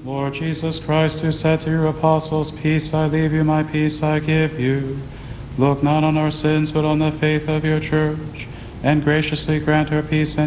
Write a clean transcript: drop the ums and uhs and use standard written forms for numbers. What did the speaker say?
Lord Jesus Christ, who said to your apostles, "Peace I leave you, my peace I give you," look not on our sins, but on the faith of your church, and graciously grant her peace and